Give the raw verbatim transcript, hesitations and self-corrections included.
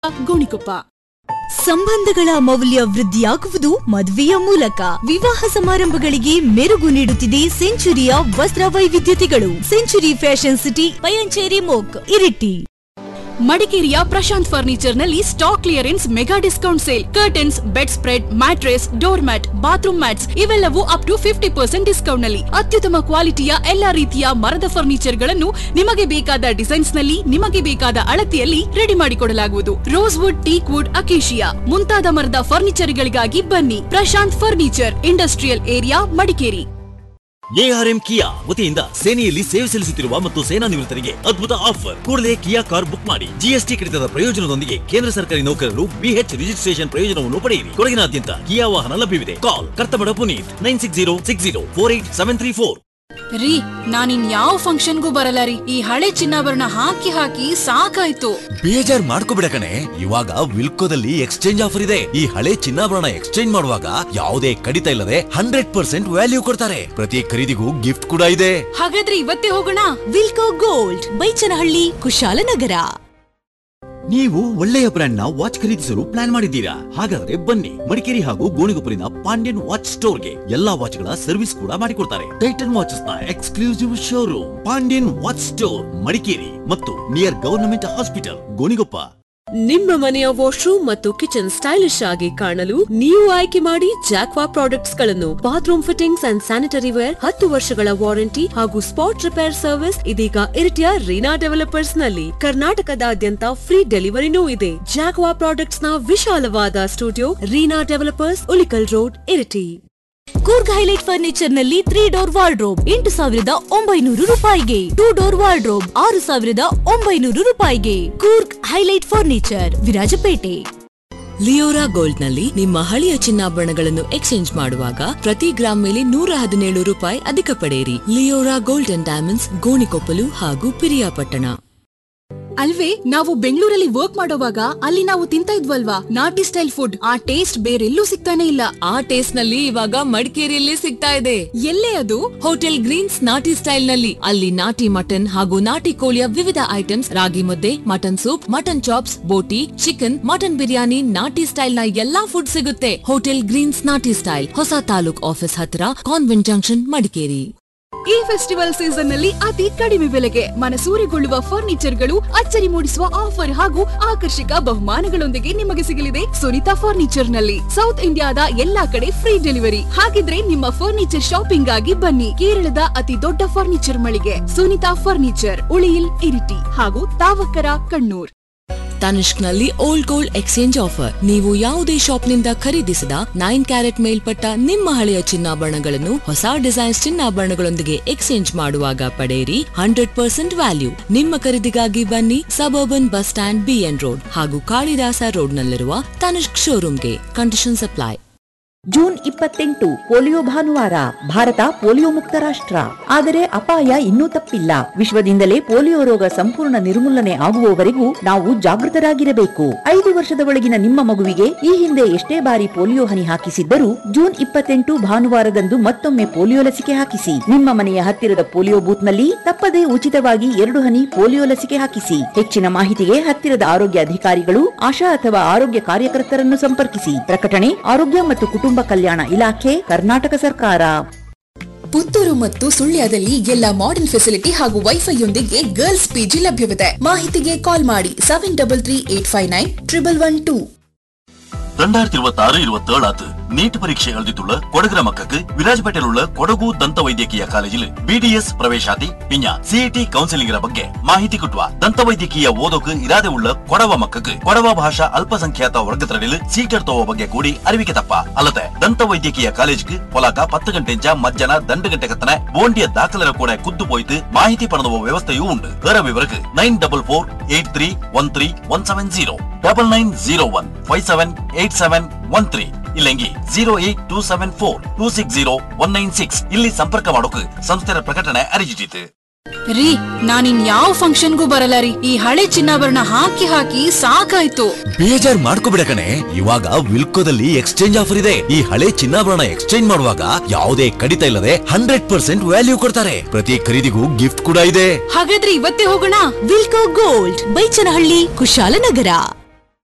ಗೋಣಿಕೊಪ್ಪ. ಸಂಬಂಧಗಳ ಮೌಲ್ಯ ವೃದ್ಧಿಯಾಗುವುದು ಮದುವೆಯ ಮೂಲಕ. ವಿವಾಹ ಸಮಾರಂಭಗಳಿಗೆ ಮೆರುಗು ನೀಡುತ್ತಿದೆ ಸೆಂಚುರಿಯ ವಸ್ತ್ರ ವೈವಿಧ್ಯತೆಗಳು. Century fashion city, Payanchery ಮೋಕ್, Iritty. ಮಡಿಕೇರಿಯ ಪ್ರಶಾಂತ್ ಫರ್ನಿಚರ್ ನಲ್ಲಿ stock clearance mega discount sale. Curtains, bed spread, mattress, door mat, bathroom mats ಇವೆಲ್ಲವೂ up to fifty percent discount ನಲ್ಲಿ ಅತ್ಯುತ್ತಮ ಕ್ವಾಲಿಟಿಯ ಎಲ್ಲಾ ರೀತಿಯ ಮರದ ಫರ್ನಿಚರ್ ಗಳನ್ನು ನಿಮಗೆ ಬೇಕಾದ ಡಿಸೈನ್ಸ್ ನಲ್ಲಿ ನಿಮಗೆ ಬೇಕಾದ ಅಳತೆಯಲ್ಲಿ ರೆಡಿ ಮಾಡಿಕೊಡಲಾಗುವುದು. Rose wood, teak wood, acacia ಮುಂತಾದ ಮರದ ಫರ್ನಿಚರ್ ಗಳಿಗಾಗಿ ಬನ್ನಿ. Prashant furniture, industrial area, Madikeri. ARM ಕಿಯಾ ವತಿಯಿಂದ ಸೇನೆಯಲ್ಲಿ ಸೇವೆ ಸಲ್ಲಿಸುತ್ತಿರುವ ಮತ್ತು ಸೇನಾ ನಿವೃತ್ತರಿಗೆ ಅದ್ಭುತ ಆಫರ್. ಕೂಡಲೇ ಕಿಯಾ ಕಾರ್ ಬುಕ್ ಮಾಡಿ. ಜಿಎಸ್ಟಿ ಕಡಿತದ ಪ್ರಯೋಜನದೊಂದಿಗೆ ಕೇಂದ್ರ ಸರ್ಕಾರಿ ನೌಕರರು ಬಿಎಚ್ ರಿಜಿಸ್ಟ್ರೇಷನ್ ಪ್ರಯೋಜನವನ್ನು ಪಡೆಯಿರಿ. ಕೊಡಗಿನಾದ್ಯಂತ ಕಿಯಾ ವಾಹನ ಲಭ್ಯವಿದೆ. ಕಾಲ್ Karthamada Puneeth nine six zero six zero four eight seven three four. ರೀ, ನಾನಿನ್ ಯಾವ ಫಂಕ್ಷನ್ಗೂ ಬರಲ್ಲ ರೀ. ಈ ಹಳೆ ಚಿನ್ನಾಭರಣ ಹಾಕಿ ಹಾಕಿ ಸಾಕಾಯ್ತು. ಬೇಜಾರ್ ಮಾಡ್ಕೋಬಿಡ ಕಣೆ, ಇವಾಗ ವಿಲ್ಕೋದಲ್ಲಿ ಎಕ್ಸ್ಚೇಂಜ್ ಆಫರ್ ಇದೆ. ಈ ಹಳೆ ಚಿನ್ನಾಭರಣ ಎಕ್ಸ್ಚೇಂಜ್ ಮಾಡುವಾಗ ಯಾವುದೇ ಕಡಿತ ಇಲ್ಲದೆ ಹಂಡ್ರೆಡ್ ಪರ್ಸೆಂಟ್ ವ್ಯಾಲ್ಯೂ ಕೊಡ್ತಾರೆ. ಪ್ರತಿ ಖರೀದಿಗೂ ಗಿಫ್ಟ್ ಕೂಡ ಇದೆ. ಹಾಗಾದ್ರೆ ಇವತ್ತೇ ಹೋಗೋಣ. ವಿಲ್ಕೋ ಗೋಲ್ಡ್, ಬೈಚನಹಳ್ಳಿ, ಕುಶಾಲನಗರ. ನೀವು ಒಳ್ಳೆಯ ಬ್ರ್ಯಾಂಡ್ ನ ವಾಚ್ ಖರೀದಿಸಲು ಪ್ಲಾನ್ ಮಾಡಿದ್ದೀರಾ? ಹಾಗಾದ್ರೆ ಬನ್ನಿ ಮಡಿಕೇರಿ ಹಾಗೂ ಗೋಣಿಗೊಪ್ಪಲಿನ ಪಾಂಡ್ಯನ್ ವಾಚ್ ಸ್ಟೋರ್ಗೆ. ಎಲ್ಲಾ ವಾಚ್ ಗಳ ಸರ್ವಿಸ್ ಕೂಡ ಮಾಡಿಕೊಡ್ತಾರೆ. ಟೈಟನ್ ವಾಚಸ್ ನ exclusive showroom Pandyan watch store, Madikeri ಮತ್ತು ನಿಯರ್ ಗವರ್ನಮೆಂಟ್ ಹಾಸ್ಪಿಟಲ್, ಗೋಣಿಗೊಪ್ಪ. ನಿಮ್ಮ ಮನೆಯ ವಾಶ್ರೂಮ್ ಮತ್ತು ಕಿಚನ್ ಸ್ಟೈಲಿಶ್ ಆಗಿ ಕಾಣಲು ನೀವು ಆಯ್ಕೆ ಮಾಡಿ ಜಾಕ್ವಾ ಪ್ರಾಡಕ್ಟ್ಸ್ ಗಳನ್ನು. Bathroom fittings and sanitary wear, ಹತ್ತು ವರ್ಷಗಳ ವಾರಂಟಿ ಹಾಗೂ ಸ್ಪಾಟ್ ರಿಪೇರ್ ಸರ್ವಿಸ್ ಇದೀಗ ಇರಿಟಿಯ ರೀನಾ ಡೆವಲಪರ್ಸ್ ನಲ್ಲಿ. ಕರ್ನಾಟಕದಾದ್ಯಂತ ಫ್ರೀ ಡೆಲಿವರಿನೂ ಇದೆ. ಜಾಕ್ವಾ ಪ್ರಾಡಕ್ಟ್ಸ್ ನ ವಿಶಾಲವಾದ studio, Reena developers, Ulikkal road, Iritty. Coorg highlight furniture ನಲ್ಲಿ ತ್ರೀ ಡೋರ್ ವಾರ್ಡ್ರೋಬ್ ಎಂಟು ಸಾವಿರದ ಒಂಬೈನೂರು ರೂಪಾಯಿಗೆ. ಟೂ ಡೋರ್ ವಾರ್ಡ್ರೋಬ್ ಆರು ಸಾವಿರದ ಒಂಬೈನೂರು ರೂಪಾಯಿಗೆ. Coorg highlight furniture, Virajpet. Leora gold ನಲ್ಲಿ ನಿಮ್ಮ ಹಳೆಯ ಚಿನ್ನಾಭರಣಗಳನ್ನು ಎಕ್ಸ್ಚೇಂಜ್ ಮಾಡುವಾಗ ಪ್ರತಿ ಗ್ರಾಮ್ ಮೇಲೆ ನೂರ ಹದಿನೇಳು ರೂಪಾಯಿ ಅಧಿಕ ಪಡೆಯಿರಿ. Leora gold and diamonds, Gonikoppal ಹಾಗೂ ಪಿರಿಯಾಪಟ್ಟಣ. ಅಲ್ವೇ, ನಾವು ಬೆಂಗಳೂರಲ್ಲಿ ವರ್ಕ್ ಮಾಡೋವಾಗ ಅಲ್ಲಿ ನಾವು ತಿಂತ ಇದ್ವಲ್ವಾ ನಾಟಿ ಸ್ಟೈಲ್ ಫುಡ್, ಆ ಟೇಸ್ಟ್ ಬೇರೆಲ್ಲೂ ಸಿಗ್ತಾನೆ ಇಲ್ಲ. ಆ ಟೇಸ್ಟ್ ನಲ್ಲಿ ಇವಾಗ ಮಡಿಕೇರಿಯಲ್ಲಿ ಸಿಗ್ತಾ ಇದೆ. ಎಲ್ಲೇ ಅದು? ಹೋಟೆಲ್ ಗ್ರೀನ್ಸ್ ನಾಟಿ ಸ್ಟೈಲ್ ನಲ್ಲಿ. ಅಲ್ಲಿ ನಾಟಿ ಮಟನ್ ಹಾಗೂ ನಾಟಿ ಕೋಳಿಯ ವಿವಿಧ ಐಟಮ್ಸ್, ರಾಗಿ ಮುದ್ದೆ, ಮಟನ್ ಸೂಪ್, ಮಟನ್ ಚಾಪ್ಸ್, ಬೋಟಿ, ಚಿಕನ್, ಮಟನ್ ಬಿರಿಯಾನಿ, ನಾಟಿ ಸ್ಟೈಲ್ ನ ಎಲ್ಲಾ ಫುಡ್ ಸಿಗುತ್ತೆ. ಹೋಟೆಲ್ ಗ್ರೀನ್ಸ್ ನಾಟಿ ಸ್ಟೈಲ್, ಹೊಸ ತಾಲೂಕ್ ಆಫೀಸ್ ಹತ್ತಿರ, ಕಾನ್ವೆಂಟ್ ಜಂಕ್ಷನ್, ಮಡಿಕೇರಿ. ಈ ಫೆಸ್ಟಿವಲ್ ಸೀಸನ್ ನಲ್ಲಿ ಅತಿ ಕಡಿಮೆ ಬೆಲೆಗೆ ಮನಸೂರೆಗೊಳ್ಳುವ ಫರ್ನಿಚರ್ ಗಳು, ಅಚ್ಚರಿ ಮೂಡಿಸುವ ಆಫರ್ ಹಾಗೂ ಆಕರ್ಷಕ ಬಹುಮಾನಗಳೊಂದಿಗೆ ನಿಮಗೆ ಸಿಗಲಿದೆ ಸುನಿತಾ ಫರ್ನಿಚರ್ ನಲ್ಲಿ. ಸೌತ್ ಇಂಡಿಯಾದ ಎಲ್ಲಾ ಕಡೆ ಫ್ರೀ ಡೆಲಿವರಿ. ಹಾಗಿದ್ರೆ ನಿಮ್ಮ ಫರ್ನಿಚರ್ ಶಾಪಿಂಗ್ ಆಗಿ ಬನ್ನಿ ಕೇರಳದ ಅತಿ ದೊಡ್ಡ ಫರ್ನಿಚರ್ ಮಳಿಗೆ ಸುನಿತಾ ಫರ್ನಿಚರ್, ಉಳಿಯಿಲ್, ಇರಿಟಿ ಹಾಗೂ ತಾವಕರ, ಕಣ್ಣೂರ್. ತನಿಷ್ಕ್ ನಲ್ಲಿ ಓಲ್ಡ್ ಗೋಲ್ಡ್ ಎಕ್ಸ್ಚೇಂಜ್ ಆಫರ್. ನೀವು ಯಾವುದೇ ಶಾಪ್ ನಿಂದ ಖರೀದಿಸಿದ ನೈನ್ ಕ್ಯಾರೆಟ್ ಮೇಲ್ಪಟ್ಟ ನಿಮ್ಮ ಹಳೆಯ ಚಿನ್ನಾಭರಣಗಳನ್ನು ಹೊಸ ಡಿಸೈನ್ಸ್ ಚಿನ್ನಾಭರಣಗಳೊಂದಿಗೆ ಎಕ್ಸ್ಚೇಂಜ್ ಮಾಡುವಾಗ ಪಡೆಯಿರಿ ಹಂಡ್ರೆಡ್ ಪರ್ಸೆಂಟ್ ವ್ಯಾಲ್ಯೂ. ನಿಮ್ಮ ಖರೀದಿಗಾಗಿ ಬನ್ನಿ suburban bus stand, B N road ಹಾಗೂ ಕಾಳಿದಾಸ ರೋಡ್ ನಲ್ಲಿರುವ ತನಿಷ್ಕ್ ಶೋರೂಮ್ಗೆ. Conditions apply. ಜೂನ್ ಇಪ್ಪತ್ತೆಂಟು ಪೋಲಿಯೋ ಭಾನುವಾರ. ಭಾರತ ಪೋಲಿಯೋ ಮುಕ್ತ ರಾಷ್ಟ್ರ. ಆದರೆ ಅಪಾಯ ಇನ್ನೂ ತಪ್ಪಿಲ್ಲ. ವಿಶ್ವದಿಂದಲೇ ಪೋಲಿಯೋ ರೋಗ ಸಂಪೂರ್ಣ ನಿರ್ಮೂಲನೆ ಆಗುವವರೆಗೂ ನಾವು ಜಾಗೃತರಾಗಿರಬೇಕು. ಐದು ವರ್ಷದ ಒಳಗಿನ ನಿಮ್ಮ ಮಗುವಿಗೆ ಈ ಹಿಂದೆ ಎಷ್ಟೇ ಬಾರಿ ಪೋಲಿಯೋ ಹನಿ ಹಾಕಿಸಿದ್ದರೂ ಜೂನ್ ಇಪ್ಪತ್ತೆಂಟು ಭಾನುವಾರದಂದು ಮತ್ತೊಮ್ಮೆ ಪೋಲಿಯೋ ಲಸಿಕೆ ಹಾಕಿಸಿ. ನಿಮ್ಮ ಮನೆಯ ಹತ್ತಿರದ ಪೋಲಿಯೋ ಬೂತ್ ನಲ್ಲಿ ತಪ್ಪದೇ ಉಚಿತವಾಗಿ ಎರಡು ಹನಿ ಪೋಲಿಯೋ ಲಸಿಕೆ ಹಾಕಿಸಿ. ಹೆಚ್ಚಿನ ಮಾಹಿತಿಗೆ ಹತ್ತಿರದ ಆರೋಗ್ಯ ಅಧಿಕಾರಿಗಳು, ಆಶಾ ಅಥವಾ ಆರೋಗ್ಯ ಕಾರ್ಯಕರ್ತರನ್ನು ಸಂಪರ್ಕಿಸಿ. ಪ್ರಕಟಣೆ ಆರೋಗ್ಯ ಮತ್ತು ಕುಟುಂಬ ಕಲ್ಯಾಣ ಇಲಾಖೆ, ಕರ್ನಾಟಕ ಸರ್ಕಾರ. ಪುತ್ತೂರು ಮತ್ತು ಸುಳ್ಯದಲ್ಲಿ ಎಲ್ಲ ಮಾಡರ್ನ್ ಫೆಸಿಲಿಟಿ ಹಾಗೂ ವೈಫೈಯೊಂದಿಗೆ ಗರ್ಲ್ಸ್ ಪಿಜಿ ಲಭ್ಯವಿದೆ. ಮಾಹಿತಿಗೆ ಕಾಲ್ ಮಾಡಿ seven double three eight five nine triple one two. രണ്ടായിരത്തി ഇരുപത്തി ആറ് ഇരുപത്തി ഏഴാത്ത് നീറ്റ് പരീക്ഷ എഴുതിയിട്ടുള്ള കൊടകര മക്കൾക്ക് വിരാജപേട്ടയിലുള്ള കൊടകു ದಂತ ವೈದ್ಯಕೀಯ ಕಾಲೇಜಿൽ ಬಿ ಡಿ ಎಸ್ ಪ್ರವೇಶಾತಿ ಪಿಂಜ ಸಿಇಟಿ ಕೌನ್ಸಿಲಿಂಗ್ ಬಗ್ಗೆ ಮಾಹಿತಿ ಕೊಟ್ಟುವ. ದಂತ ವೈದ್ಯಕೀಯ ಓದೋಕೆ ಇರಾದೆ ಉಳ್ಳ ಕೊಡವ ಮಕ್ಕಕ್ಕೆ ಕೊಡವ ಭಾಷಾ ಅಲ್ಪಸಂಖ್ಯಾತ ವರ್ಗದರಡಿಲ್ ಸೀಟರ್ ತಗೋ ಬಗ್ಗೆ ಕೂಡಿ ಅರಿವಿಕೆ ತಪ್ಪ ಅಲ್ಲದೆ ದಂತ ವೈದ್ಯಕೀಯ ಕಾಲೇಜ್ಗೆ ಪೊಲಾಕ ಪತ್ತು ಗಂಟೆಂಚ ಮಧ್ಯಾಹ್ನ ದಂಡು ಗಂಟೆ ಕತ್ತನೆ ಬೋಂಡಿಯ ದಾಖಲರ ಕೂಡ ಕುದ್ದು ಪೋಯ್ತು ಮಾಹಿತಿ ಪಡೆದುವ ವ್ಯವಸ್ಥೆಯೂ ಉಂಟು. ಬೇರೆ ವಿವರಕ್ಕೆ nine double four eight three one three one seven zero double nine zero one five seven eight seven one three ಇಲ್ಲಂಗಿ zero eight two seven four two six zero one nine six ಇಲ್ಲಿ ಸಂಪರ್ಕ ಮಾಡೋಕೆ ಸಂಸ್ಥೆಯ ಪ್ರಕಟಣೆ ಅರಿಜಿಟ್ಟಿತು. ರೀ, ನಾನಿನ್ ಯಾವ ಫಂಕ್ಷನ್ಗೂ ಬರಲ್ಲ ರೀ. ಈ ಹಳೆ ಚಿನ್ನಾಭರಣ ಹಾಕಿ ಹಾಕಿ ಸಾಕಾಯ್ತು. ಬೇಜಾರ್ ಮಾಡ್ಕೋಬಿಡ ಕಣೆ, ಇವಾಗ ವಿಲ್ಕೋದಲ್ಲಿ ಎಕ್ಸ್ಚೇಂಜ್ ಆಫರ್ ಇದೆ. ಈ ಹಳೆ ಚಿನ್ನಾಭರಣ ಎಕ್ಸ್ಚೇಂಜ್ ಮಾಡುವಾಗ ಯಾವುದೇ ಕಡಿತ ಇಲ್ಲದೆ ಹಂಡ್ರೆಡ್ ಪರ್ಸೆಂಟ್ ವ್ಯಾಲ್ಯೂ ಕೊಡ್ತಾರೆ. ಪ್ರತಿ ಖರೀದಿಗೂ ಗಿಫ್ಟ್ ಕೂಡ ಇದೆ. ಹಾಗಾದ್ರೆ ಇವತ್ತೇ ಹೋಗೋಣ. ವಿಲ್ಕೋ ಗೋಲ್ಡ್, ಬೈಚನಹಳ್ಳಿ, ಕುಶಾಲನಗರ.